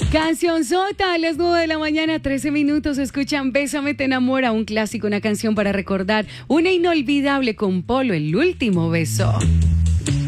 Canción Sota, a las 9 de la mañana, 13 minutos, escuchan Bésame te enamora, un clásico, una canción para recordar, una inolvidable con Polo, el último beso.